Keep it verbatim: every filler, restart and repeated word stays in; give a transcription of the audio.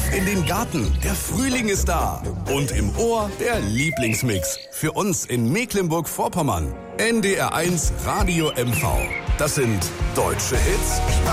Auf in den Garten, der Frühling ist da. Und im Ohr der Lieblingsmix. Für uns in Mecklenburg-Vorpommern. N D R eins Radio M V. Das sind deutsche Hits,